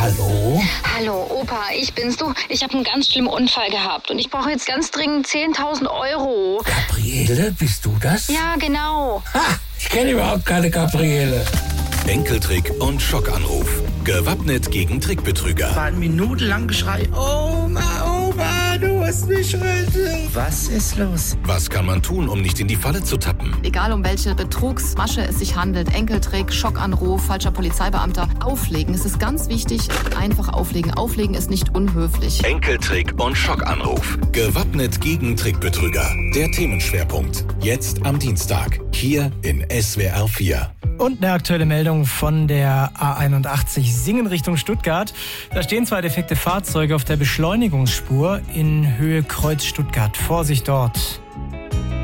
Hallo? Hallo, Opa, ich bin's. Du, ich habe einen ganz schlimmen Unfall gehabt und ich brauche jetzt ganz dringend 10.000 Euro. Gabriele, bist du das? Ja, genau. Ha, ich kenne überhaupt keine Gabriele. Enkeltrick und Schockanruf. Gewappnet gegen Trickbetrüger. War minutenlang Geschrei. Oma, du musst mich retten. Was ist los? Was kann man tun, um nicht in die Falle zu tappen? Egal um welche Betrugsmasche es sich handelt, Enkeltrick, Schockanruf, falscher Polizeibeamter, auflegen. Es ist ganz wichtig, einfach auflegen. Auflegen ist nicht unhöflich. Enkeltrick und Schockanruf. Gewappnet gegen Trickbetrüger. Der Themenschwerpunkt. Jetzt am Dienstag. Hier in SWR 4. Und eine aktuelle Meldung von der A81 Singen Richtung Stuttgart. Da stehen zwei defekte Fahrzeuge auf der Beschleunigungsspur in Höhe Kreuz Stuttgart. Vorsicht dort.